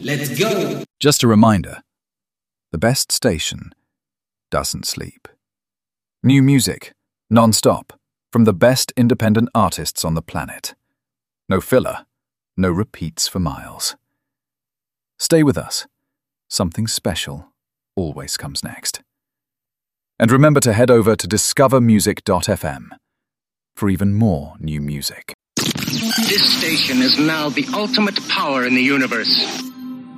Let's go! Just a reminder, the best station doesn't sleep. New music, non-stop, from the best independent artists on the planet. No filler, no repeats for miles. Stay with us. Something special always comes next. And remember to head over to discovermusic.fm for even more new music. This station is now the ultimate power in the universe.